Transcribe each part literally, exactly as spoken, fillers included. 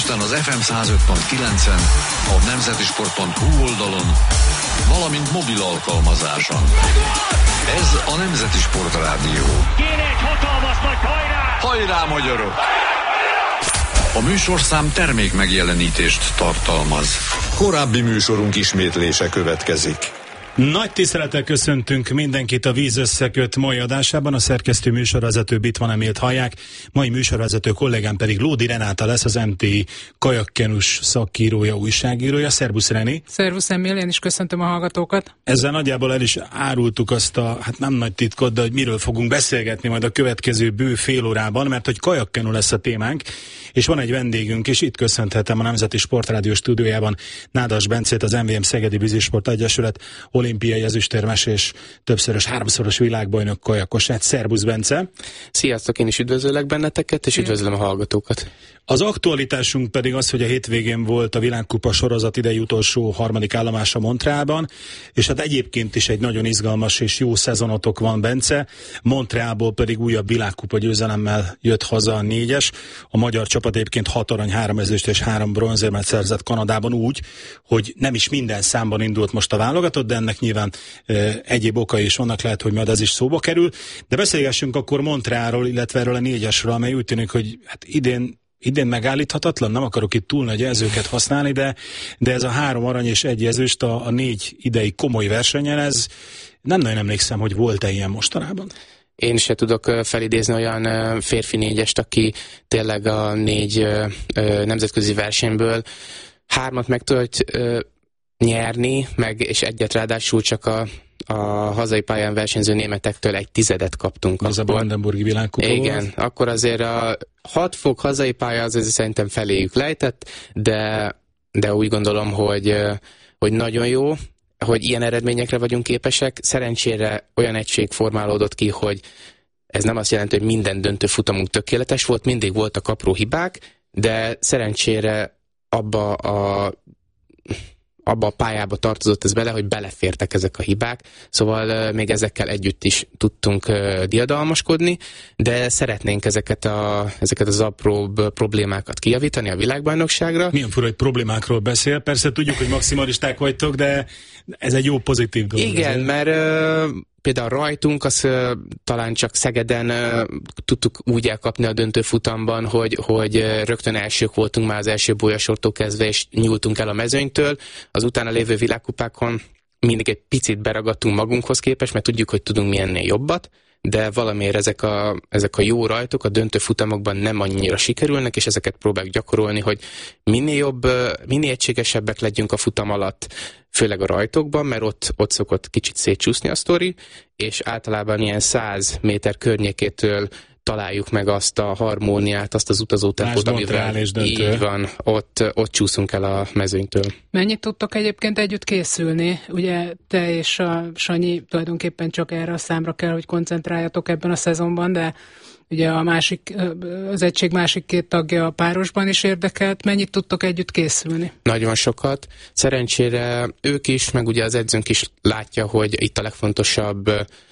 aztán az ef em száz öt pont kilencen, a nemzetisport pont hu oldalon, valamint mobil alkalmazáson. Ez a Nemzeti Sport Rádió. Kéne egy hatalmas nagy hajrá! Hajrá, magyarok! A műsorszám termék megjelenítést tartalmaz. Korábbi műsorunk ismétlése következik. Nagy tisztelettel köszöntünk mindenkit a Víz Összeköt mai adásában. A szerkesztő műsorvezető Bitvan Emílt hallják. Mai műsorvezető kollégám pedig Lódi Renáta lesz, az em té i kajakkenus szakírója, újságírója. Szervusz, Reni! Szervusz, Emil, én is köszöntöm a hallgatókat. Ezzel nagyjából el is árultuk azt a, hát nem nagy titkot, de hogy miről fogunk beszélgetni majd a következő bő fél órában, mert hogy kajakkenu lesz a témánk, és van egy vendégünk, és itt köszönhetem a Nemzeti Sportrádió stúdiójában Nádas Bencét, az em vé em Szegedi Vízisport Egyesület olimpiai ezüstérmes és többszörös, háromszoros világbajnok kajakosát. Szerbusz, Bence! Sziasztok, én is üdvözöllek benneteket, és üdvözlöm a hallgatókat. Az aktualitásunk pedig az, hogy a hétvégén volt a világkupa sorozat idei utolsó harmadik állomása Montrealban, és hát egyébként is egy nagyon izgalmas és jó szezonotok van, Bence. Montrealból pedig újabb világkupa győzelemmel jött haza a négyes. A magyar csapat egyébként hat arany, három ezüst és három bronzérmet szerzett Kanadában úgy, hogy nem is minden számban indult most a válogatott, de ennek nyilván e, egyéb okai is vannak, lehet, hogy majd ez is szóba kerül. De beszélgessünk akkor Montrealról, illetve erről a négyesről, amely úgy tűnik, hogy hát idén Idén megállíthatatlan, nem akarok itt túl nagy jelzőket használni, de, de ez a három arany és egy ezüst a, a négy idei komoly versenyen, ez nem nagyon emlékszem, hogy volt-e ilyen mostanában. Én se tudok felidézni olyan férfi négyest, aki tényleg a négy nemzetközi versenyből hármat meg tudott nyerni, meg, és egyet ráadásul csak a a hazai pályán versenyző németektől egy tizedet kaptunk. Az akkor, a brandenburgi világkupa igen, volt? Akkor azért a hat fok hazai pálya az szerintem feléjük lejtett, de, de úgy gondolom, hogy, hogy nagyon jó, hogy ilyen eredményekre vagyunk képesek. Szerencsére olyan egység formálódott ki, hogy ez nem azt jelenti, hogy minden döntő futamunk tökéletes volt, mindig voltak apró hibák, de szerencsére abba a abba a pályába tartozott ez bele, hogy belefértek ezek a hibák, szóval még ezekkel együtt is tudtunk diadalmaskodni, de szeretnénk ezeket, a, ezeket az apróbb problémákat kijavítani a világbajnokságra. Milyen fura, hogy problémákról beszél, persze tudjuk, hogy maximalisták vagytok, de ez egy jó pozitív dolog. Igen, azért. Mert uh, például rajtunk, az uh, talán csak Szegeden uh, tudtuk úgy elkapni a döntőfutamban, hogy, hogy uh, rögtön elsők voltunk már az első bolyasortól kezdve, és nyúltunk el a mezőnytől. Az utána lévő világkupákon mindig egy picit beragadtunk magunkhoz képest, mert tudjuk, hogy tudunk mi ennél jobbat, de valamiért ezek a, ezek a jó rajtok a döntőfutamokban nem annyira sikerülnek, és ezeket próbáljuk gyakorolni, hogy minél jobb, minél egységesebbek legyünk a futam alatt, főleg a rajtokban, mert ott, ott szokott kicsit szétcsúszni a sztori, és általában ilyen száz méter környékétől találjuk meg azt a harmóniát, azt az utazótempót, amivel így van, ott, ott csúszunk el a mezőnytől. Mennyit tudtok egyébként együtt készülni? Ugye te és a Sanyi tulajdonképpen csak erre a számra kell, hogy koncentráljatok ebben a szezonban, de ugye a másik, az egység másik két tagja a párosban is érdekelt. Mennyit tudtok együtt készülni? Nagyon sokat. Szerencsére ők is, meg ugye az edzőnk is látja, hogy itt a legfontosabb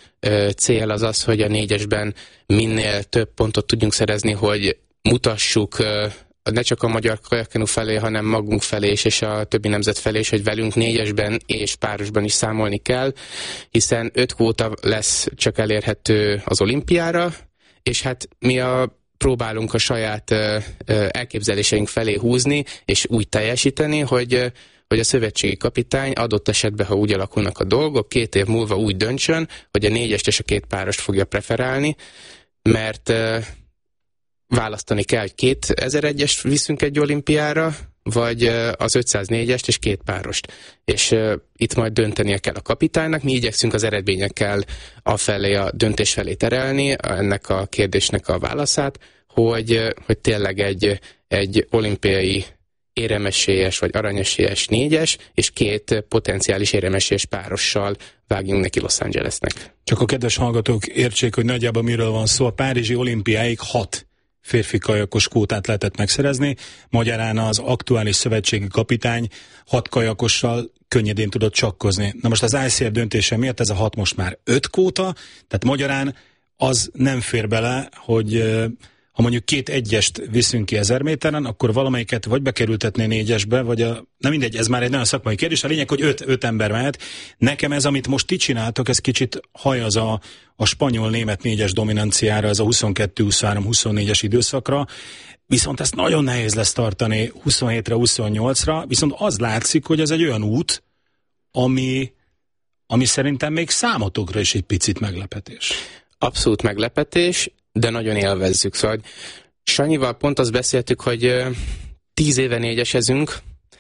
cél az az, hogy a négyesben minél több pontot tudjunk szerezni, hogy mutassuk ne csak a magyar kajakkenu felé, hanem magunk felé is, és a többi nemzet felé is, hogy velünk négyesben és párosban is számolni kell, hiszen öt kvóta lesz csak elérhető az olimpiára, és hát mi a próbálunk a saját elképzeléseink felé húzni, és úgy teljesíteni, hogy hogy a szövetségi kapitány adott esetben, ha úgy alakulnak a dolgok, két év múlva úgy döntsön, hogy a négyest és a két párost fogja preferálni, mert uh, választani kell, hogy kétezer-egyest viszünk egy olimpiára, vagy uh, az ötszáznégyest és két párost. És uh, itt majd döntenie kell a kapitánynak, mi igyekszünk az eredményekkel afelé a döntés felé terelni, ennek a kérdésnek a válaszát, hogy, uh, hogy tényleg egy, egy olimpiai éremesélyes vagy aranyesélyes négyes, és két potenciális éremesélyes párossal vágjunk neki Los Angelesnek. Csak a kedves hallgatók értsék, hogy nagyjából miről van szó. A párizsi olimpiáig hat férfi kajakos kvótát lehetett megszerezni. Magyarán az aktuális szövetségi kapitány hat kajakossal könnyedén tudott csakkozni. Na most az i cé ef döntése miatt ez a hat most már öt kvóta, tehát magyarán az nem fér bele, hogy ha mondjuk két egyest viszünk ki ezer méteren, akkor valamelyiket vagy bekerültetné négyesbe, vagy a, nem mindegy, ez már egy nagyon szakmai kérdés, a lényeg, hogy öt, öt ember mehet. Nekem ez, amit most ti csináltok, ez kicsit hajaz a, a spanyol-német négyes dominanciára, ez a huszonkettő huszonhárom huszonnégyes időszakra, viszont ezt nagyon nehéz lesz tartani huszonhétre huszonnyolcra, viszont az látszik, hogy ez egy olyan út, ami, ami szerintem még számotokra is egy picit meglepetés. Abszolút meglepetés, de nagyon élvezzük. Szóval Sanyival pont azt beszéltük, hogy tíz éve négyesezünk,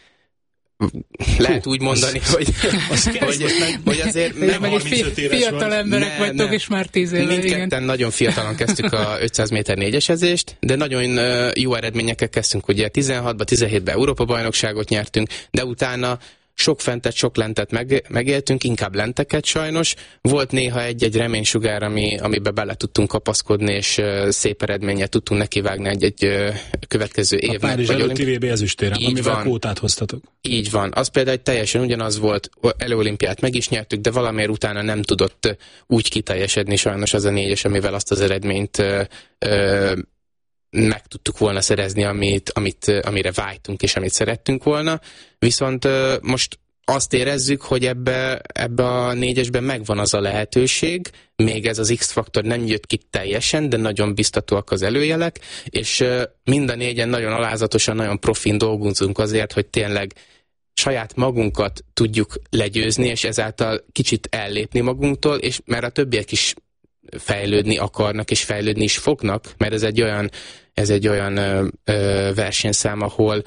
lehet Hú, úgy mondani, az, hogy, az hogy, hogy azért nem harmincöt éves fiatal vagy. Emberek ne, vagytok, és már tíz éve. Mindketten igen. Nagyon fiatalan kezdtük a ötszáz méter négyesezést, de nagyon jó eredményekkel kezdtünk. Ugye tizenhatban, tizenhétben Európa-bajnokságot nyertünk, de utána sok fentet, sok lentet meg, megéltünk, inkább lenteket sajnos. Volt néha egy-egy reménysugár, ami, amiben bele tudtunk kapaszkodni, és uh, szép eredménnyel tudtunk nekivágni egy-egy uh, következő évnek. A Párizs előtti vé bé ezüstérem, amivel kvótát hoztatok. Így van. Az például teljesen ugyanaz volt, előolimpiát meg is nyertük, de valamiért utána nem tudott úgy kiteljesedni sajnos az a négyes, amivel azt az eredményt uh, uh, meg tudtuk volna szerezni, amit, amit, amire vágytunk és amit szerettünk volna. Viszont most azt érezzük, hogy ebbe, ebbe a négyesben megvan az a lehetőség, még ez az X-faktor nem jött ki teljesen, de nagyon biztatóak az előjelek, és mind a négyen nagyon alázatosan, nagyon profin dolgozunk azért, hogy tényleg saját magunkat tudjuk legyőzni, és ezáltal kicsit ellépni magunktól, és mert a többiek is fejlődni akarnak, és fejlődni is fognak, mert ez egy olyan, ez egy olyan ö, ö, versenyszám, ahol,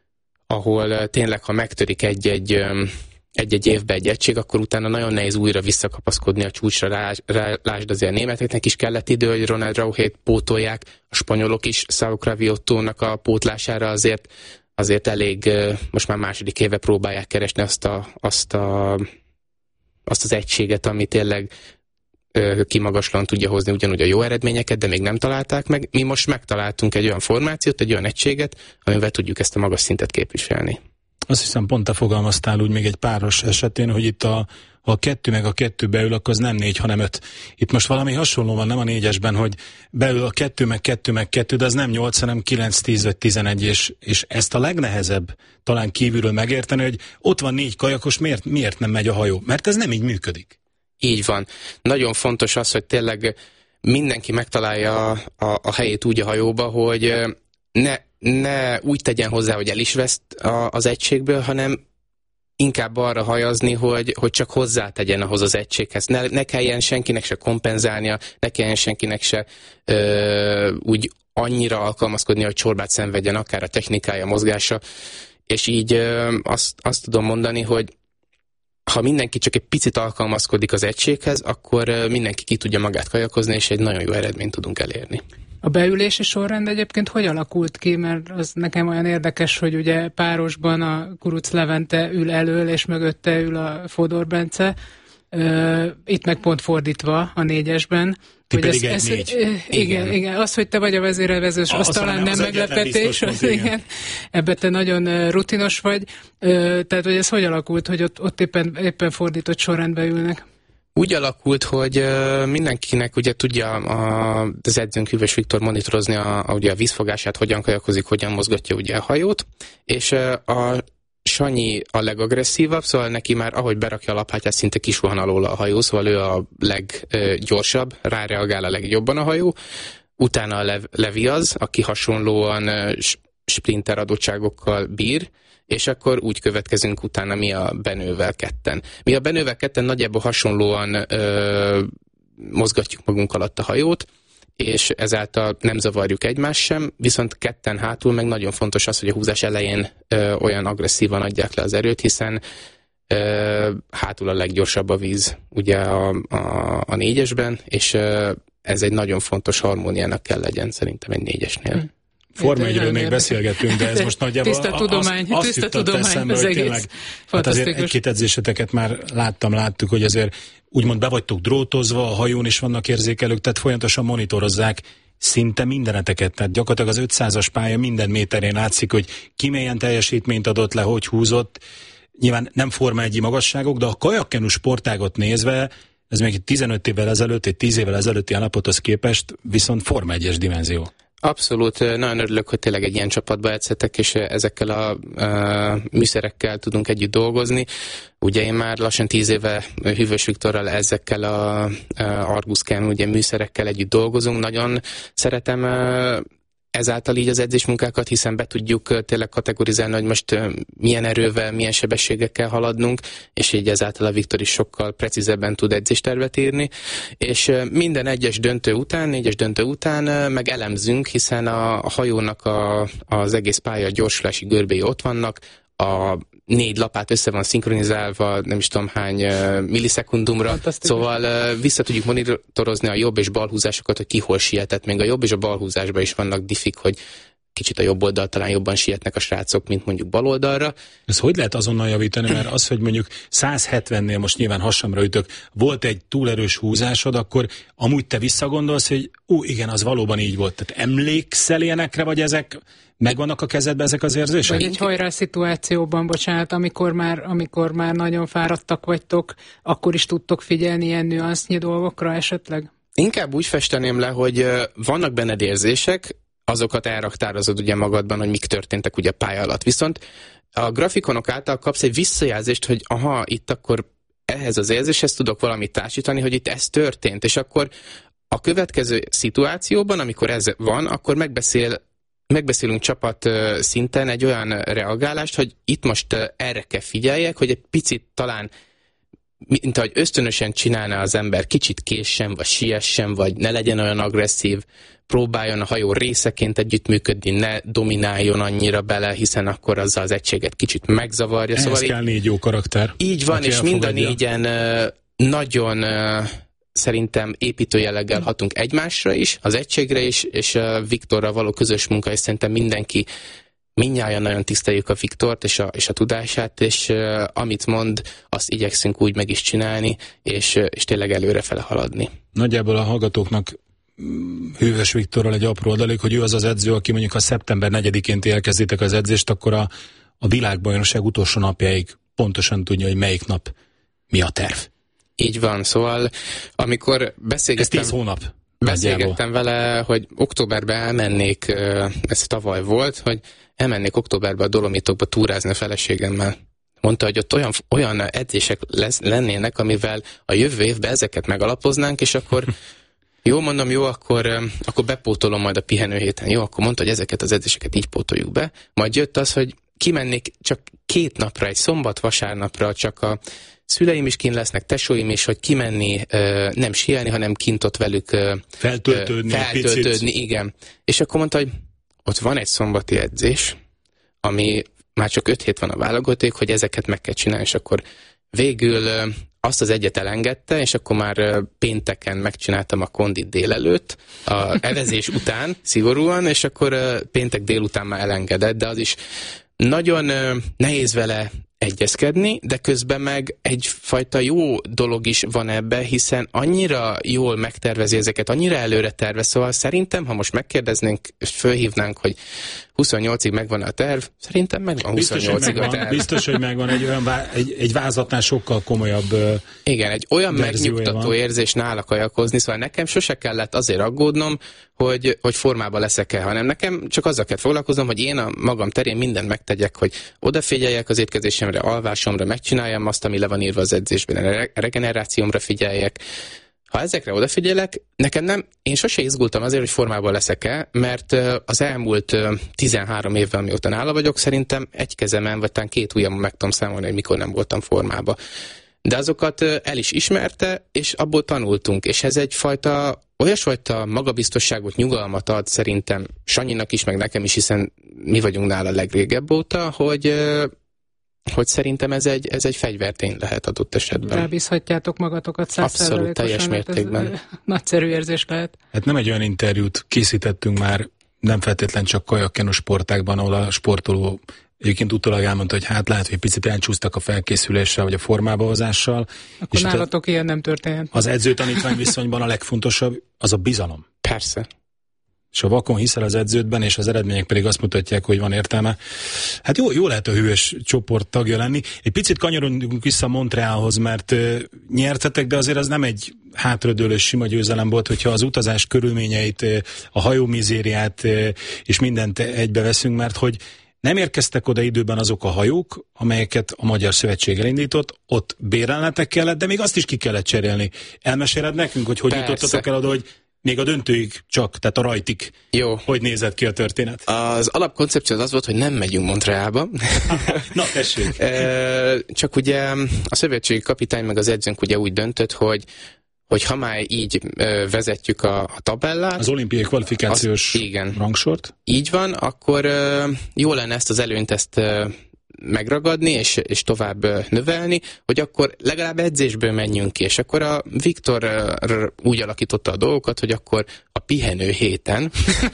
ahol tényleg, ha megtörik egy-egy, ö, egy-egy évbe egy egység, akkor utána nagyon nehéz újra visszakapaszkodni a csúcsra. Rá, rá, lásd, azért a németeknek is kellett idő, hogy Ronald Rauhét pótolják, a spanyolok is São Craviottónak a pótlására azért, azért elég, ö, most már második éve próbálják keresni azt, a, azt, a, azt az egységet, ami tényleg kimagaslóan tudja hozni ugyanúgy a jó eredményeket, de még nem találták meg. Mi most megtaláltunk egy olyan formációt, egy olyan egységet, amivel tudjuk ezt a magas szintet képviselni. Azt hiszem, pont te fogalmaztál úgy még egy páros esetén, hogy itt a, ha a kettő meg a kettő beül, akkor az nem négy, hanem öt. Itt most valami hasonló van, nem a négyesben, hogy beül a kettő meg kettő meg kettő, de az nem nyolc, hanem kilenc, tíz vagy tizenegy, és, és ezt a legnehezebb talán kívülről megérteni, hogy ott van négy kajakos, miért, miért nem megy a hajó? Mert ez nem így működik. Így van. Nagyon fontos az, hogy tényleg mindenki megtalálja a, a, a helyét úgy a hajóba, hogy ne, ne úgy tegyen hozzá, hogy el is vesz az egységből, hanem inkább arra hajazni, hogy, hogy csak hozzátegyen ahhoz az egységhez. Ne, ne kelljen senkinek se kompenzálnia, ne kelljen senkinek se ö, úgy annyira alkalmazkodni, hogy csorbát szenvedjen, akár a technikája, a mozgása. És így ö, azt, azt tudom mondani, hogy ha mindenki csak egy picit alkalmazkodik az egységhez, akkor mindenki ki tudja magát kajakozni, és egy nagyon jó eredményt tudunk elérni. A beülési sorrend egyébként hogy alakult ki? Mert az nekem olyan érdekes, hogy ugye párosban a Kuruc Levente ül elől, és mögötte ül a Fodor Bence. Itt meg pont fordítva a négyesben. Ti pedig ez, egy ez, négy. Igen, igen, igen. Az, hogy te vagy a vezérelvezős, az talán nem meglepetés. Az, igen. Ebben te nagyon rutinos vagy. Tehát, hogy ez hogy alakult, hogy ott, ott éppen, éppen fordított sorrendben ülnek? Úgy alakult, hogy mindenkinek ugye tudja a, az edzőnk Hűvös Viktor monitorozni a, a, ugye a vízfogását, hogyan kajakozik, hogyan mozgatja ugye a hajót, és a Sanyi a legagresszívabb, szóval neki már ahogy berakja a lapátját, szinte kisuhan alóla a hajó, szóval ő a leggyorsabb, ráreagál a legjobban a hajó. Utána a Lev, Levi az, aki hasonlóan sprinter adottságokkal bír, és akkor úgy következünk utána mi a Benővel ketten. Mi a Benővel ketten nagyjából hasonlóan ö, mozgatjuk magunk alatt a hajót, és ezáltal nem zavarjuk egymást sem, viszont ketten hátul meg nagyon fontos az, hogy a húzás elején ö, olyan agresszívan adják le az erőt, hiszen ö, hátul a leggyorsabb a víz ugye a, a, a négyesben, és ö, ez egy nagyon fontos harmóniának kell legyen szerintem egy négyesnél. Hmm. Forma egyről még beszélgetünk, de ez most nagyjából tiszta tudomány, azt, azt tiszta tudomány, eszembe, az egész tényleg, hát azért egy-két edzéseteket már láttam, láttuk, hogy azért úgymond be vagytok drótozva, a hajón is vannak érzékelők, tehát folyamatosan monitorozzák szinte mindeneteket, tehát gyakorlatilag az ötszázas pálya minden méterén látszik, hogy ki milyen teljesítményt adott le, hogy húzott. Nyilván nem Forma egyi magasságok, de a kajakkenu sportágot nézve, ez még tizenöt évvel ezelőtt, egy tíz évvel ezelőtti állapothoz képest viszont Forma egyes dimenzió. Abszolút, nagyon örülök, hogy tényleg egy ilyen csapatba edzetek, és ezekkel a uh, műszerekkel tudunk együtt dolgozni. Ugye én már lassan tíz éve Hűvös Viktorral ezekkel a uh, Arguscan ugye műszerekkel együtt dolgozunk. Nagyon szeretem uh, ezáltal így az edzésmunkákat, hiszen be tudjuk tényleg kategorizálni, hogy most milyen erővel, milyen sebességekkel haladnunk, és így ezáltal a Viktor is sokkal precízebben tud edzéstervet írni, és minden egyes döntő után, négyes döntő után meg elemzünk, hiszen a hajónak a, az egész pálya gyorsulási görbéi ott vannak, a négy lapát össze van szinkronizálva, nem is tudom hány uh, millisekundumra, szóval uh, vissza tudjuk monitorozni a jobb és bal húzásokat, hogy ki hol sietett. Még a jobb és a bal húzásban is vannak diffik, hogy kicsit a jobb oldal talán jobban sietnek a srácok, mint mondjuk bal oldalra. Ez hogy lehet azonnal javítani? Mert az, hogy mondjuk száz hetvennél most nyilván hasamra ütök, volt egy túlerős húzásod, akkor amúgy te visszagondolsz, hogy ó, igen, az valóban így volt. Tehát emlékszel ilyenekre, vagy ezek megvannak a kezedben ezek az érzések? Vagy egy hajrá szituációban, bocsánat, amikor már, amikor már nagyon fáradtak vagytok, akkor is tudtok figyelni ilyen nüansznyi dolgokra esetleg? Inkább úgy festeném le, hogy vannak benned érzések, azokat elraktározod ugye magadban, hogy mik történtek ugye a pálya alatt. Viszont a grafikonok által kapsz egy visszajelzést, hogy aha, itt akkor ehhez az érzéshez tudok valamit társítani, hogy itt ez történt, és akkor a következő szituációban, amikor ez van, akkor megbeszél megbeszélünk csapat szinten egy olyan reagálást, hogy itt most erre kell figyeljek, hogy egy picit talán, mint ahogy ösztönösen csinálná az ember, kicsit késsen, vagy siessen, vagy ne legyen olyan agresszív, próbáljon a hajó részeként együttműködni, ne domináljon annyira bele, hiszen akkor azzal az egységet kicsit megzavarja. Ehhez szóval kell négy jó karakter. Így van, és mind a négyen nagyon szerintem építőjelleggel hatunk egymásra is, az egységre is, és a Viktorral való közös munka, és szerintem mindenki, mindnyájan nagyon tiszteljük a Viktort és a, és a tudását, és uh, amit mond, azt igyekszünk úgy meg is csinálni, és, uh, és tényleg előrefele haladni. Nagyjából a hallgatóknak Hűvös Viktorral egy apró adalék, hogy ő az az edző, aki mondjuk a szeptember negyedikén elkezditek az edzést, akkor a, a világbajnokság utolsó napjáig pontosan tudja, hogy melyik nap mi a terv. Így van, szóval amikor beszélgettem... Ez tíz hónap. Beszélgettem vele, hogy októberben elmennék, ez tavaly volt, hogy elmennék októberben a Dolomitokba túrázni a feleségemmel. Mondta, hogy ott olyan, olyan edzések lesz, lennének, amivel a jövő évben ezeket megalapoznánk, és akkor jó, mondom, jó, akkor, akkor bepótolom majd a pihenő héten. Jó, akkor mondta, hogy ezeket az edzéseket így pótoljuk be. Majd jött az, hogy kimennék csak két napra, egy szombat-vasárnapra, csak a szüleim is kint lesznek, tesóim is, hogy kimenni, nem sielni, hanem kint ott velük feltöltődni, feltöltődni igen. És akkor mondta, hogy ott van egy szombati edzés, ami már csak öt hét van a válogaték, hogy ezeket meg kell csinálni, és akkor végül azt az egyet elengedte, és akkor már pénteken megcsináltam a kondit délelőtt, a evezés után szigorúan, és akkor péntek délután már elengedett, de az is nagyon nehéz vele egyezkedni, de közben meg egyfajta jó dolog is van ebbe, hiszen annyira jól megtervezi ezeket, annyira előre tervez, szóval szerintem, ha most megkérdeznénk, és fölhívnánk, hogy huszonnyolcig megvan a terv, szerintem megvan huszonnyolcig a terv. Biztos, hogy megvan egy olyan vá- egy, egy vázatnál sokkal komolyabb uh, igen, egy olyan megnyugtató van. érzés nála kajakozni, szóval nekem sose kellett azért aggódnom, hogy, hogy formában leszek-e, hanem nekem csak azzal kell foglalkoznom, hogy én a magam terén mindent megtegyek, hogy odafigyeljek az étkezésemre, alvásomra, megcsináljam azt, ami le van írva az edzésben, a regenerációmra figyeljek. Ha ezekre odafigyelek, nekem nem, én sose izgultam azért, hogy formában leszek-e, mert az elmúlt tizenhárom évvel, mióta nála vagyok, szerintem egy kezemen, vagy talán két ujjamon meg tudom számolni, hogy mikor nem voltam formában. De azokat el is ismerte, és abból tanultunk, és ez egyfajta, olyasfajta magabiztosságot, nyugalmat ad szerintem Sanyinak is, meg nekem is, hiszen mi vagyunk nála legrégebb óta, hogy hogy szerintem ez egy, ez egy fegyvertény lehet adott esetben. Rábízhatjátok magatokat száz százalékosan. Abszolút, teljes mértékben. Nagyszerű érzés lehet. Hát nem egy olyan interjút készítettünk már, nem feltétlen csak kajakkenu sportákban, ahol a sportoló egyébként utólag elmondta, hogy hát lehet, hogy picit elcsúsztak a felkészüléssel, vagy a formába hozással. Akkor és nálatok ilyen nem történt. Az edző-tanítvány viszonyban a legfontosabb az a bizalom. Persze. és a vakon hiszel az edződben, és az eredmények pedig azt mutatják, hogy van értelme. Hát jó, jó lehet a hűvös csoport tagja lenni. Egy picit kanyarodjunk vissza Montrealhoz, mert uh, nyertetek, de azért az nem egy hátradőlős sima győzelem volt, hogyha az utazás körülményeit, uh, a hajó mizériát uh, és mindent egybe veszünk, mert hogy nem érkeztek oda időben azok a hajók, amelyeket a Magyar Szövetség elindított, ott bérelnetek kellett, de még azt is ki kellett cserélni. Elmeséled nekünk, hogy hogy Persze. jutottatok el oda, hogy még a döntőig csak, tehát a rajtig. Jó. Hogy nézett ki a történet? Az alapkoncepció az az volt, hogy nem megyünk Montrealba. Na, tessék. Csak ugye a szövetségi kapitány meg az edzőnk ugye úgy döntött, hogy hogy ha már így ö, vezetjük a, a tabellát... Az olimpiai kvalifikációs az, igen, rangsort. Így van, akkor ö, jó lenne ezt az előnyt ezt ö, megragadni, és, és tovább ö, növelni, hogy akkor legalább edzésből menjünk ki. És akkor a Viktor ö, úgy alakította a dolgokat, hogy akkor a pihenő héten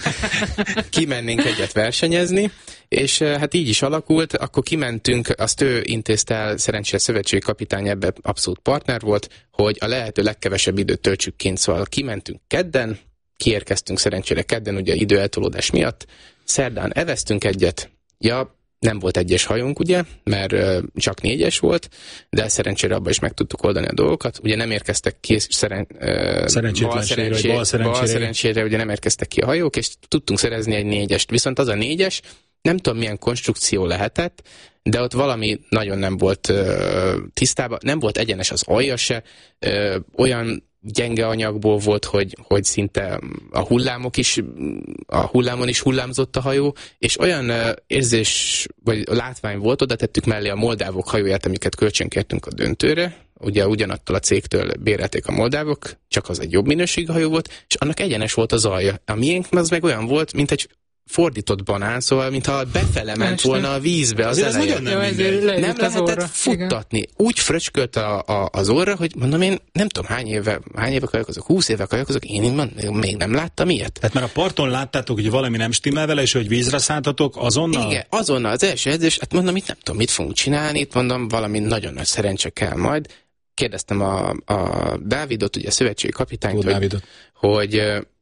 kimennénk egyet versenyezni, és hát így is alakult, akkor kimentünk, azt ő intézte el, szerencsére a szövetségi kapitány ebben abszolút partner volt, hogy a lehető legkevesebb időt töltsük kint, szóval kimentünk kedden, kiérkeztünk szerencsére kedden, ugye időeltolódás miatt, szerdán eveztünk egyet, ja, nem volt egyes hajónk, ugye, mert uh, csak négyes volt, de szerencsére abban is meg tudtuk oldani a dolgokat. Ugye nem érkeztek ki, szeren, uh, szerencsétlenségre, bal, bal szerencsére. bal szerencsére, ugye nem érkeztek ki a hajók, és tudtunk szerezni egy négyest. Viszont az a négyes, nem tudom milyen konstrukció lehetett, de ott valami nagyon nem volt uh, tisztában, nem volt egyenes az alja se, uh, olyan gyenge anyagból volt, hogy, hogy szinte a hullámok is, a hullámon is hullámzott a hajó, és olyan uh, érzés, vagy látvány volt, oda tettük mellé a moldávok hajóját, amiket kölcsönkértünk a döntőre, ugye ugyanattól a cégtől bérelték a moldávok, csak az egy jobb minőségű hajó volt, és annak egyenes volt az alja. A miénk az meg olyan volt, mint egy fordított banán, szóval mintha befele ment volna a vízbe az elején. Nem, nem lehetett orra. futtatni. Igen. Úgy fröcskölt a, a, az orra, hogy mondom én nem tudom hány éve, hány éve kajakozok, húsz éve kajakozok, én így még nem láttam ilyet. Tehát már a parton láttátok, hogy valami nem stimmel vele, és hogy vízre szálltatok azonnal? Igen, azonnal az első edzés, hát mondom, itt nem tudom, mit fogunk csinálni, itt mondom, valami nagyon nagy szerencse kell majd. Kérdeztem a, a Dávidot, ugye a szövetségi kapitányt, Ó, hogy, hogy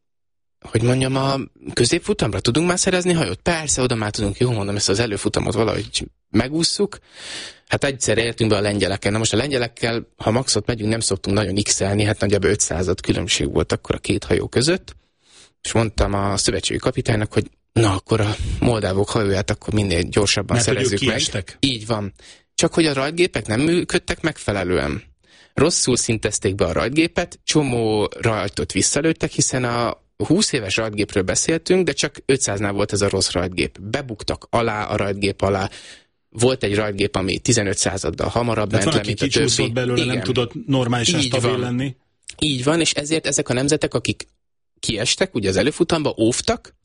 hogy mondjam, a középfutamra tudunk már szerezni hajót? Persze, oda már tudunk, jó, mondom, ezt az előfutamot valahogy megússzuk. Hát egyszer értünk be a lengyelekkel. Na most a lengyelekkel, ha maxot megyünk, nem szoktunk nagyon x-elni, hát nagyjából ötszázad különbség volt akkor a két hajó között. És mondtam a szövetségi kapitánynak, hogy na, akkor a moldávok hajóját akkor minél gyorsabban mert szerezzük meg. Kiestek. Így van. Csak hogy a rajtgépek nem működtek megfelelően. Rosszul szintezték be a rajtgépet, csomó rajtot visszalőttek, hiszen a húsz éves rajtgépről beszéltünk, de csak ötszáznál volt ez a rossz rajtgép. Bebuktak alá a rajtgép alá. Volt egy rajtgép, ami tizenöt századdal hamarabb tehát ment le, mint a többi. Tehát belőle, igen. Nem tudott normálisan így stabil van. lenni. Így van, és ezért ezek a nemzetek, akik kiestek, ugye az előfutamba, óvtak,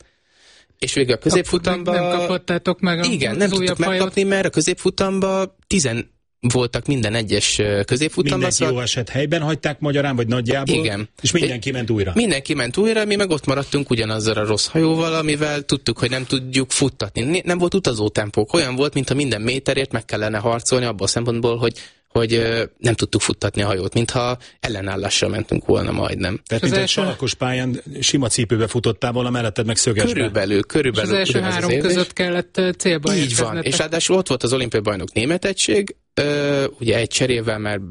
és végül a középfutamba... Nem kapottátok meg a igen, nem tudtuk megkapni, mert a középfutamba tizen voltak minden egyes középfutamban. Mindenki szóval... jó eset helyben hagyták magyarán, vagy nagyjából? Igen. És mindenki ment újra? Mindenki ment újra, mi meg ott maradtunk ugyanazzal a rossz hajóval, amivel tudtuk, hogy nem tudjuk futtatni. Nem volt utazótempók, olyan volt, mintha minden méterért meg kellene harcolni abból a szempontból, hogy hogy nem tudtuk futtatni a hajót, mintha ellenállással mentünk volna majdnem. Tehát mint egy salakos pályán sima cipőbe futottál volna, melletted meg szögesbe. Körülbelül, körülbelül. És az első három az között kellett célba így van, és ráadásul ott volt az olimpiai bajnok német egység, ugye egy cserével, mert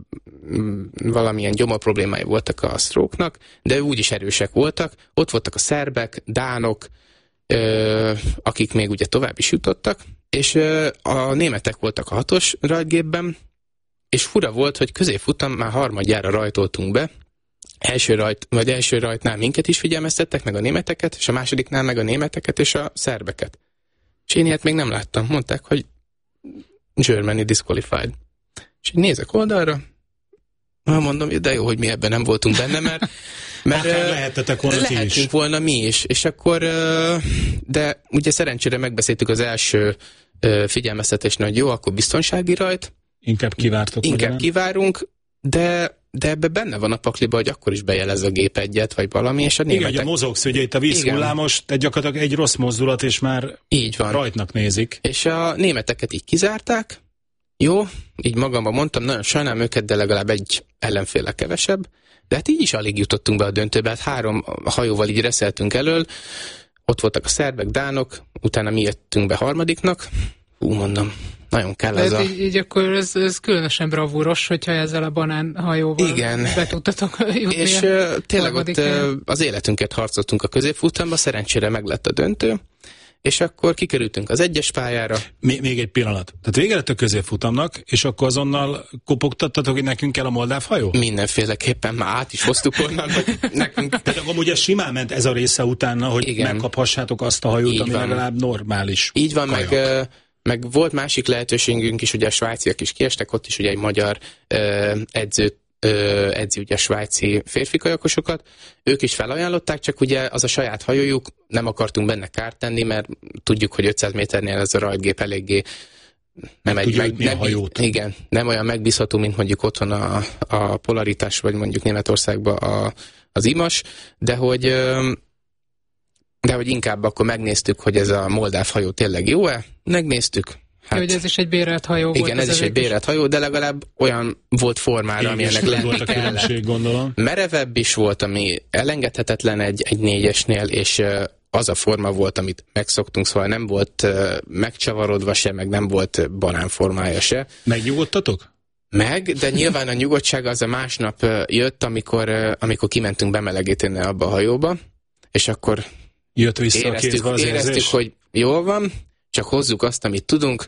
valamilyen gyomor problémái voltak a sztróknak, de úgyis erősek voltak. Ott voltak a szerbek, dánok, akik még ugye tovább is jutottak, és a németek voltak a hatos rajtgépben, és fura volt, hogy középfutam már harmadjára rajtoltunk be, első rajt, vagy első rajtnál minket is figyelmeztettek, meg a németeket, és a másodiknál meg a németeket és a szerbeket. És én ilyet még nem láttam. Mondták, hogy Germany disqualified. És így nézek oldalra, mondom, de jó, hogy mi ebben nem voltunk benne, mert, mert lehettetek volna ti is. Lehetünk volna mi is. És akkor, de ugye szerencsére megbeszéltük az első figyelmeztetésnél, hogy jó, akkor biztonsági rajt, Inkább kivártok. Inkább kivárunk, de, de ebbe benne van a pakliba, hogy akkor is bejelez a gép egyet, vagy valami, és a németek... Igen, ugye mozogsz, ugye itt a vízhullámos, tehát gyakorlatilag egy rossz mozdulat, és már így van. Rajtnak nézik. És a németeket így kizárták, jó, így magamban mondtam, nagyon sajnálom őket, de legalább egy ellenféle kevesebb, de hát így is alig jutottunk be a döntőbe, hát három hajóval így reszeltünk elől, ott voltak a szerbek, dánok, utána mi jöttünk be harmadiknak. Hú, mondom, nagyon kell ez a... Így, így akkor ez, ez különösen bravúros, hogyha ezzel a banánhajóval igen. be tudtatok jutni. És uh, tényleg ott uh, az életünket harcoltunk a középfutamba, szerencsére meglett a döntő, és akkor kikerültünk az egyes pályára. Még, még egy pillanat. Tehát vége lett a középfutamnak, és akkor azonnal kopogtattatok, hogy nekünk kell a moldáv hajó? Mindenféleképpen már át is hoztuk onnan, hogy nekünk... Tehát amúgy ez simán ment ez a része utána, hogy igen. megkaphassátok azt a hajót, így ami van. legalább normális. Így van, kajak. meg, meg volt másik lehetőségünk is, ugye a svájciak is kiestek, ott is ugye egy magyar uh, edzőt edzi ugye a svájci férfi kajakosokat, ők is felajánlották, csak ugye az a saját hajójuk, nem akartunk benne kárt tenni, mert tudjuk, hogy ötszáz méternél ez a rajtgép eléggé nem, egy, meg, nem, igen, nem olyan megbízható, mint mondjuk otthon a, a Polaritás, vagy mondjuk Németországban a, az Imas, de hogy de hogy inkább akkor megnéztük, hogy ez a moldáv hajó tényleg jó-e, megnéztük. Hát, hogy ez is egy bérelt hajó igen, volt. Igen, ez is egy bérelt hajó, de legalább olyan volt formára, ami ennek lenni volt a különbség, gondolom. Merevebb is volt, ami elengedhetetlen egy, egy négyesnél, és az a forma volt, amit megszoktunk, szóval nem volt megcsavarodva se, meg nem volt banánformája se. Megnyugodtatok? Meg, de nyilván a nyugodtság az a másnap jött, amikor, amikor kimentünk bemelegíteni abba a hajóba, és akkor jött vissza éreztük, a az éreztük érzés? hogy jól van, csak hozzuk azt, amit tudunk,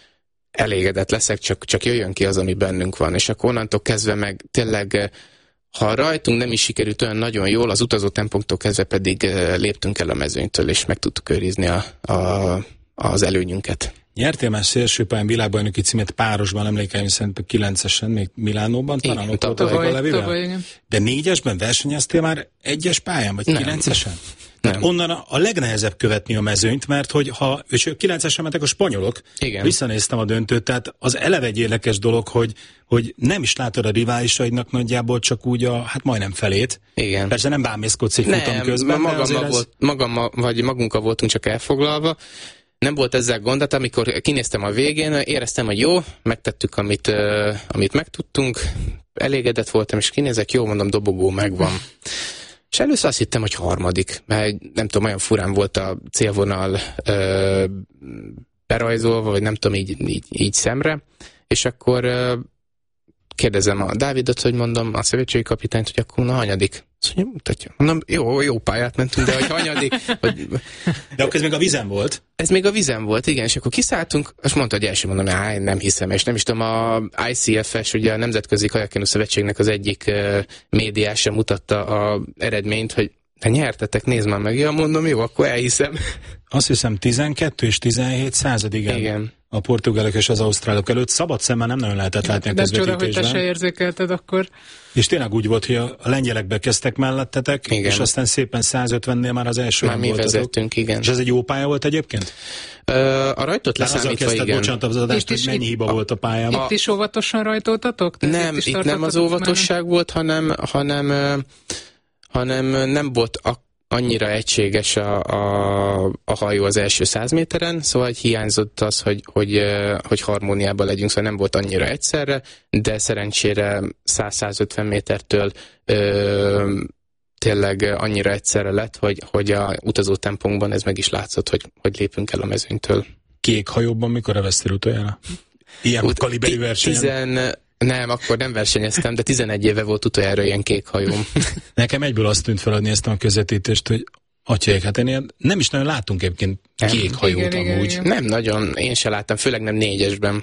elégedett leszek, csak, csak jöjjön ki az, ami bennünk van. És akkor onnantól kezdve meg tényleg, ha rajtunk nem is sikerült olyan nagyon jól, az utazó tempóktól kezdve pedig léptünk el a mezőnytől, és meg tudtuk őrizni a, a, az előnyünket. Nyertél már szélsőpályán világbajnoki címet párosban, emlékeim szerint a kilencesen, még Milánóban, talán ott volt a Levivel? De négyesben versenyeztél már egyes pályán, vagy nem. kilencesen? Tehát onnan a, a legnehezebb követni a mezőnyt, mert hogy ha, és ők kilencesen mentek a spanyolok, igen. Visszanéztem a döntőt, tehát az eleve egy érdekes dolog, hogy, hogy nem is látod a riválisaidnak nagyjából csak úgy a, hát majdnem felét. Igen. Persze nem bámészkodsz egy nem, futam közben. Magammal ez... volt, magammal, vagy magunkkal voltunk csak elfoglalva. Nem volt ezzel gond, de amikor kinéztem a végén, éreztem, hogy jó, megtettük, amit, uh, amit megtudtunk, elégedett voltam, és kinézek, jó, mondom, dobogó megvan. És először azt hittem, hogy harmadik, mert nem tudom, olyan furán volt a célvonal ö, berajzolva, vagy nem tudom, így, így, így szemre, és akkor ö, kérdezem a Dávidot, hogy mondom, a szövetségi kapitányt, hogy akkor na hanyadik? Azt mondja, mutatja. Mondom, jó, jó pályát mentünk, de hogy hanyadik? Hogy... De akkor ez még a vizen volt? Ez még a vizen volt, igen, és akkor kiszálltunk, és mondta, hogy első mondom, áj, nem hiszem, és nem is tudom, a I C F S, ugye a Nemzetközi Kajakkenu Szövetségnek az egyik uh, médiása mutatta az eredményt, hogy te nyertetek, nézd már meg, ja, mondom, jó, akkor elhiszem. Azt hiszem tizenkettő és tizenhét század, igen. Igen. A portugálok és az ausztrálok előtt szabad szemmel nem nagyon lehetett látni a közvetítésben. De csoda, hogy te se érzékelted akkor. És tényleg úgy volt, hogy a lengyelek bekezdtek mellettetek, igen. És aztán szépen százötvennél már az első már mi voltatok. Vezettünk, igen. És ez egy jó pálya volt egyébként? Uh, a rajtot leszámítva, kezdted, igen. Bocsánat, az adást, hogy mennyi hiba a, volt a pályában. Itt is óvatosan rajtoltatok? Nem, itt, itt nem az óvatosság már? volt, hanem, hanem, hanem nem volt a annyira egységes a, a, a hajó az első száz méteren, szóval hiányzott az, hogy, hogy, hogy harmóniában legyünk, szóval nem volt annyira egyszerre, de szerencsére száz-százötven métertől ö, tényleg annyira egyszerre lett, hogy, hogy a utazó tempónkban ez meg is látszott, hogy, hogy lépünk el a mezőnytől. Kék hajóban mikor evesztél utoljára? Ilyen Ut- kaliberű versenyen? Tizen... Nem, akkor nem versenyeztem, de tizenegy éve volt utoljára ilyen kék hajóm. Nekem egyből azt tűnt fel, hogy néztem a közvetítést, hogy atyáik, hát én ilyen, nem is nagyon látunk egyébként kék hajót igen, amúgy. Igen. Nem nagyon, én se láttam, főleg nem négyesben.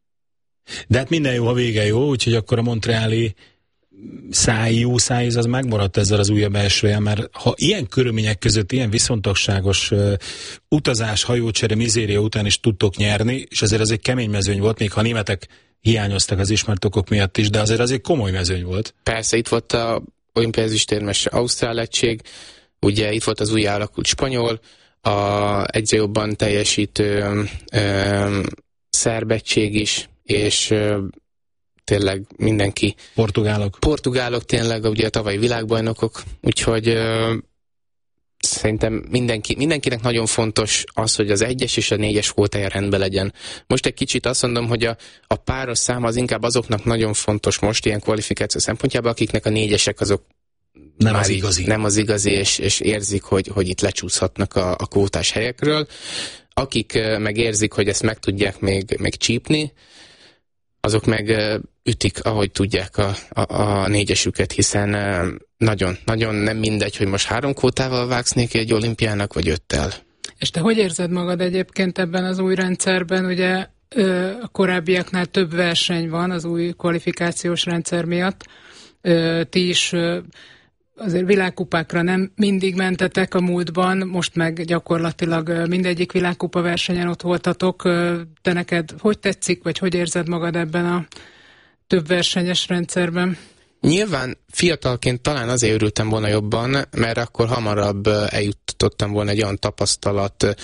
De hát minden jó, ha vége jó, úgyhogy akkor a montreali száj, jó szájíz az megmaradt ezzel az újabb elsője, mert ha ilyen körülmények között, ilyen viszontagságos uh, utazás, hajócsere, mizéria után is tudtok nyerni, és azért ez egy kemény mezőny volt, még ha németek hiányoztak az ismert okok miatt is, de azért az egy komoly mezőny volt. Persze, itt volt a olimpiai ezüstérmes ausztrál egység, ugye itt volt az új alakult spanyol, a egyre jobban teljesítő ö, szerb egység is, és ö, tényleg mindenki. Portugálok. Portugálok tényleg, ugye a tavalyi világbajnokok, úgyhogy ö, szerintem mindenki, mindenkinek nagyon fontos az, hogy az egyes és a négyes kvótája rendben legyen. Most egy kicsit azt mondom, hogy a, a páros szám az inkább azoknak nagyon fontos most ilyen kvalifikáció szempontjában, akiknek a négyesek azok nem az igazi. Nem az igazi, és, és érzik, hogy, hogy itt lecsúszhatnak a, a kvótás helyekről. Akik meg érzik, hogy ezt meg tudják még, még csípni, azok meg ütik, ahogy tudják a, a, a négyesüket, hiszen nagyon, nagyon nem mindegy, hogy most három kvótával vágsz neki egy olimpiának, vagy öttel. És te hogy érzed magad egyébként ebben az új rendszerben? Ugye a korábbiaknál több verseny van az új kvalifikációs rendszer miatt. Ti is azért világkupákra nem mindig mentetek a múltban, most meg gyakorlatilag mindegyik világkupa versenyen ott voltatok. Te neked hogy tetszik, vagy hogy érzed magad ebben a több versenyes rendszerben? Nyilván fiatalként talán azért örültem volna jobban, mert akkor hamarabb eljutottam volna egy olyan tapasztalat,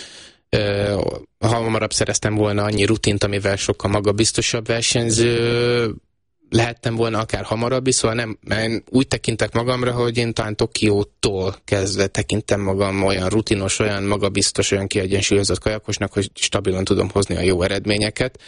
hamarabb szereztem volna annyi rutint, amivel sokkal magabiztosabb versenyző lehettem volna akár hamarabb is, szóval nem, én úgy tekintek magamra, hogy én talán Tokiótól kezdve tekintem magam olyan rutinos, olyan magabiztos, olyan kiegyensúlyozott kajakosnak, hogy stabilan tudom hozni a jó eredményeket.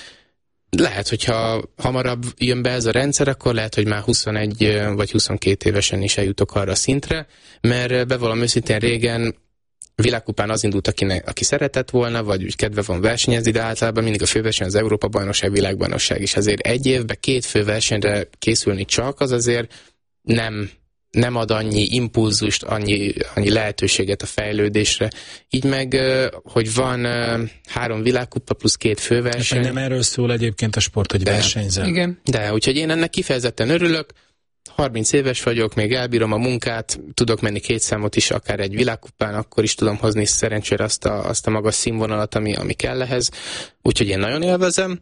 Lehet, hogyha hamarabb jön be ez a rendszer, akkor lehet, hogy már huszonegy vagy huszonkét évesen is eljutok arra a szintre, mert bevallom őszintén régen világkupán az indult, aki, aki szeretett volna, vagy úgy kedve van versenyezni, de általában mindig a főverseny az Európa-bajnokság, világbajnokság is. Azért egy évben két főversenyre készülni csak, az azért nem, nem ad annyi impulzust, annyi, annyi lehetőséget a fejlődésre. Így meg, hogy van három világkupa plusz két főverseny. Nem erről szól egyébként a sport, hogy versenyzel. Igen. De, úgyhogy én ennek kifejezetten örülök. harminc éves vagyok, még elbírom a munkát, tudok menni két számot is, akár egy világkupán, akkor is tudom hozni szerencsére azt a, azt a magas színvonalat, ami, ami kell ehhez. Úgyhogy én nagyon élvezem,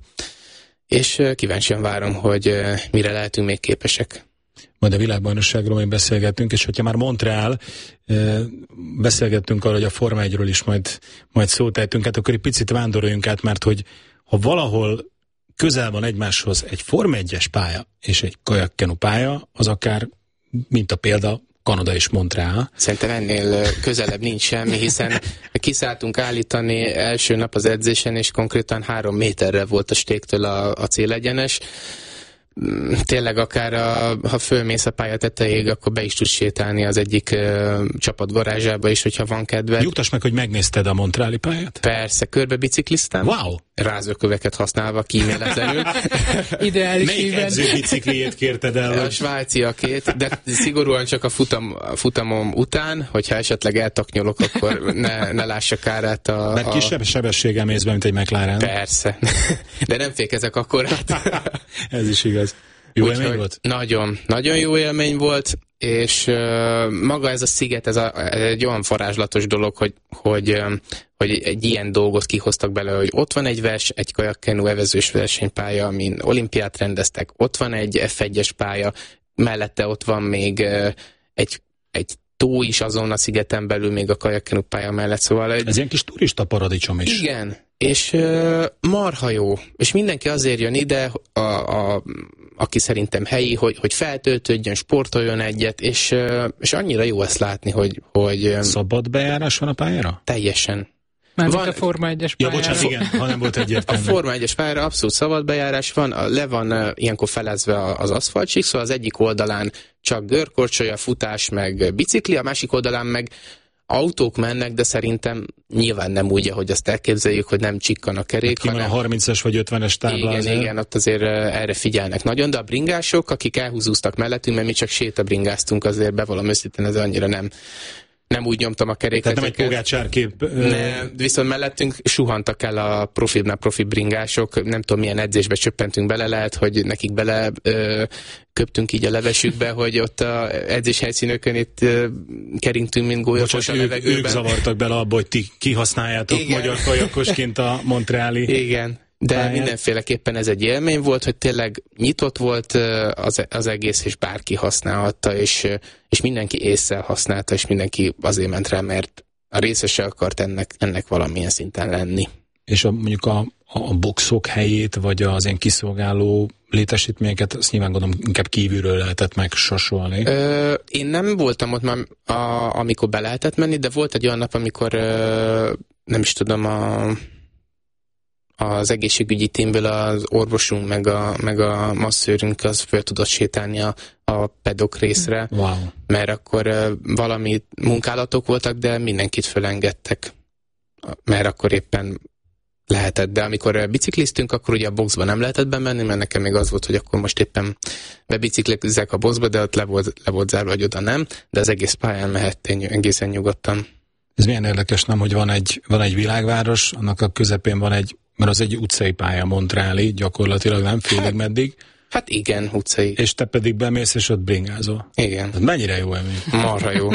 és kíváncsian várom, hogy mire lehetünk még képesek. Majd a világbajnokságról még beszélgettünk, és hogyha már Montreal, beszélgettünk arról, hogy a Forma egyről is majd, majd szót ejtünk, hát akkor egy picit vándoroljunk át, mert hogy ha valahol közel van egymáshoz egy Forma egyes pálya és egy kajakkenu pálya, az akár, mint a példa, Kanada és Montreal. Szerintem ennél közelebb nincs semmi, hiszen kiszálltunk állítani első nap az edzésen, és konkrétan három méterre volt a stéktől a, a célegyenes. Tényleg akár a, ha fölmész a pálya tetejéig, akkor be is tudsz sétálni az egyik uh, csapat garázsába is, hogyha van kedved. Nyugtass meg, hogy megnézted a montreali pályát? Persze, körbe bicikliztem. Wow! Rázóköveket használva kíméletlenül. Ideális Melyik híven. edző bicikliét kérted el? A Vagy? svájciakét, de szigorúan csak a futam, futamom után, hogyha esetleg eltaknyolok, akkor ne, ne lássa kárát a... Mert a... kisebb sebességgel mész be, mint egy McLaren. Persze. De nem fékezek akkor. Ez is igaz. Jó Úgy, élmény volt? Nagyon, nagyon jó élmény volt, és uh, maga ez a sziget, ez, a, ez egy olyan varázslatos dolog, hogy, hogy, um, hogy egy ilyen dolgot kihoztak bele, hogy ott van egy vers, egy kajakkenu evezős versenypálya, amin olimpiát rendeztek, ott van egy ef egyes pálya, mellette ott van még uh, egy, egy tó is azon a szigeten belül, még a kajakkenu pálya mellett, szóval... Egy... Ez ilyen kis turista paradicsom is. Igen, és uh, marha jó, és mindenki azért jön ide, a, a, aki szerintem helyi, hogy, hogy feltöltődjön, sportoljon egyet, és, uh, és annyira jó ezt látni, hogy... hogy um, Szabad bejárás van a pályára? Teljesen. Mármint Van- a Forma egyes Ja, pályára. bocsánat, igen, ha nem volt A egyértelmű. Forma egyes pályára abszolút szabad bejárás van, a, le van uh, ilyenkor felezve az aszfaltsík, szóval az egyik oldalán csak görkorcsolya, futás, meg bicikli, a másik oldalán meg autók mennek, de szerintem nyilván nem úgy, ahogy azt elképzeljük, hogy nem csikkan a kerék, Ki van a hanem... harmincas vagy ötvenes tábla? Igen, azért? igen, ott azért uh, erre figyelnek nagyon, de a bringások, akik elhúzóztak mellettünk, mert mi csak sétabringáztunk, azért bevallom őszintén, ez annyira nem, nem úgy nyomtam a keréket. Tehát nem egy őket. pogácsárkép. Nem, viszont mellettünk suhantak el a profibnál profi bringások, nem tudom milyen edzésbe csöppentünk bele, lehet, hogy nekik bele ö, köptünk így a levesükbe, hogy ott a edzéshelyszínökön itt ö, keringtünk, mint gólyafos a ők, levegőben. ők zavartak bele abba, hogy ti kihasználjátok Igen. magyar kajakosként a montreali. Igen, de pályát. mindenféleképpen ez egy élmény volt, hogy tényleg nyitott volt ö, az, az egész, és bárki használhatta, és, ö, és mindenki ésszel használta, és mindenki azért ment rá, mert a részese akart ennek, ennek valamilyen szinten lenni. És a, mondjuk a, a boxok helyét, vagy az ilyen kiszolgáló létesítményeket, azt nyilván gondolom inkább kívülről lehetett megsasolni. Ö, én nem voltam ott már, a, amikor be lehetett menni, de volt egy olyan nap, amikor ö, nem is tudom, a, az egészségügyi tímből az orvosunk, meg a, meg a masszőrünk az föl tudott sétálni a, a pedok részre, wow. mert akkor uh, valami munkálatok voltak, de mindenkit fölengedtek, mert akkor éppen lehetett, de amikor bicikliztünk, akkor ugye a boxba nem lehetett bemenni, mert nekem még az volt, hogy akkor most éppen bebiciklizek a boxba, de ott le volt, le volt zárva, hogy oda nem, de az egész pályán mehettél egészen nyugodtan. Ez milyen érdekes, nem, hogy van egy, van egy világváros, annak a közepén van egy, mert az egy utcai pálya, Montreali, gyakorlatilag nem félig hát, meddig. Hát igen, utcai. És te pedig bemész, és ott bringázol. Igen. Hát mennyire jó élmény? Marha jó.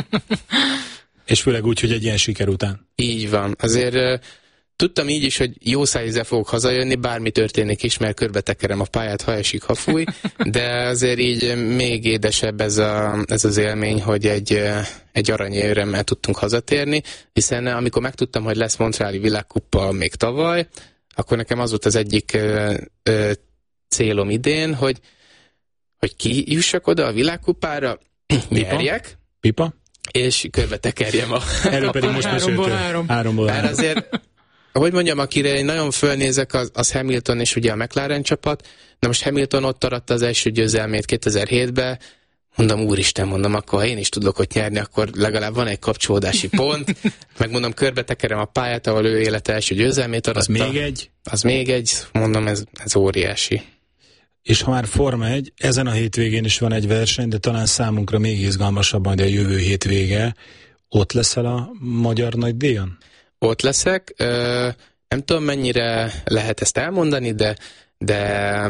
És főleg úgy, hogy egy ilyen siker után. Így van. Azért uh, tudtam így is, hogy jó szájízzel fogok hazajönni, bármi történik is, mert körbe tekerem a pályát, ha esik, ha fúj, de azért így még édesebb ez, a, ez az élmény, hogy egy, egy aranyéremmel tudtunk hazatérni, hiszen amikor megtudtam, hogy lesz Montreali világkupa még tavaly, akkor nekem az volt az egyik ö, ö, célom idén, hogy, hogy kijussak oda a világkupára, nyerjek, Pipa? és körbe tekerjem a... Erről pedig most háromból három. Háromból három. Mert azért, ahogy mondjam, akire én nagyon fölnézek, az, az Hamilton és ugye a McLaren csapat. Na most Hamilton ott aratta az első győzelmét kétezer-hétben, mondom, úristen, mondom, akkor ha én is tudok ott nyerni, akkor legalább van egy kapcsolódási pont, meg mondom, körbe tekerem a pályát, ahol ő élete első győzelmét aratta. Az még egy? Az még egy, mondom, ez, ez óriási. És ha már Forma egy, ezen a hétvégén is van egy verseny, de talán számunkra még izgalmasabb majd a jövő hétvége. Ott leszel a magyar nagydíjon? Ott leszek. Ö, nem tudom, mennyire lehet ezt elmondani, de, de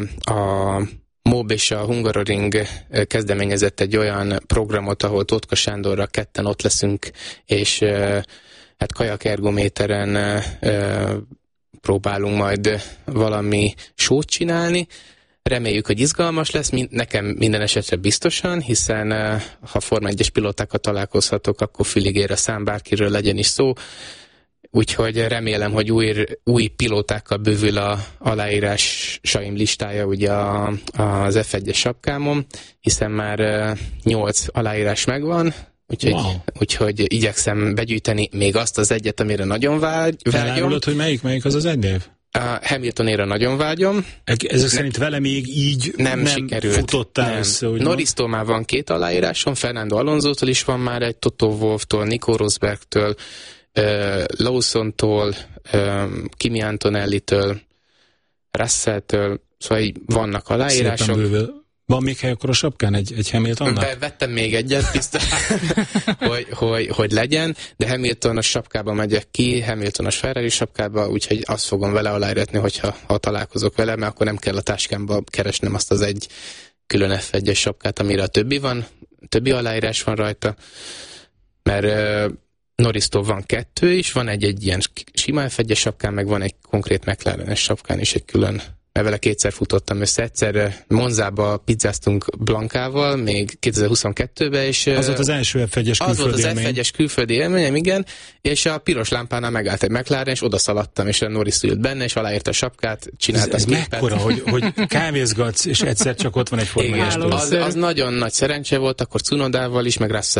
a MOB és a Hungaroring kezdeményezett egy olyan programot, ahol Tótka Sándorral ketten ott leszünk, és ö, hát kajakergométeren ö, próbálunk majd valami sót csinálni. Reméljük, hogy izgalmas lesz, nekem minden esetre biztosan, hiszen ha Forma egyes pilótákkal találkozhatok, akkor fülig ér a szám, bárkiről legyen is szó. Úgyhogy remélem, hogy új, új pilótákkal bővül a aláírásaim listája ugye a, az ef egyes sapkámon, hiszen már nyolc aláírás megvan, úgyhogy, wow. úgyhogy igyekszem begyűjteni még azt az egyet, amire nagyon vágy, vágyom. Elárulod, hogy melyik, melyik az az egy név? A Hamiltonéra nagyon vágyom. Ezek ne, szerint vele még így nem, nem sikerült. Futottál nem. össze, úgy Norrisztól már van két aláírásom, Fernando Alonsótól is van már egy, Toto Wolftól, Nico Rosbergtől, uh, Lawsontól, uh, Kimi Antonellitől, Russelltől, szóval így vannak aláírások. Van még hely akkor a sapkán egy, egy Hamiltonnak? Vettem még egyet, biztos, hogy, hogy, hogy legyen, de Hamiltonos sapkába megyek ki, Hamiltonos Ferrari sapkába, úgyhogy azt fogom vele aláíratni, hogyha ha találkozok vele, mert akkor nem kell a táskámba keresnem azt az egy külön ef egyes sapkát, amire a többi van, többi aláírás van rajta, mert uh, Norrisztól van kettő is, van egy, egy ilyen sima ef egyes sapkán, meg van egy konkrét McLaren-es sapkán is egy külön, mert vele kétszer futottam össze. Egyszer Monzába pizzáztunk Blankával, még kétezer-huszonkettőben, és... Az volt az első ef egyes külföldi élmény. Az volt az ef egyes külföldi élményem, igen, és a piros lámpánál megállt egy McLaren, és odaszaladtam, és a Norris ült benne, és aláírta a sapkát, csináltam ez, ez képet. mekkora, hogy, hogy kávézgatsz, és egyszer csak ott van egy Forma egyes. Az, az nagyon nagy szerencse volt, akkor Cunodával is, meg